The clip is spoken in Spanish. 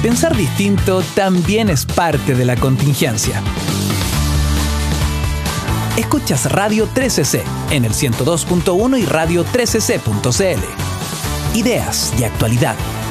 Pensar distinto también es parte de la contingencia. Escuchas Radio 13C en el 102.1 y radio13c.cl. Ideas y actualidad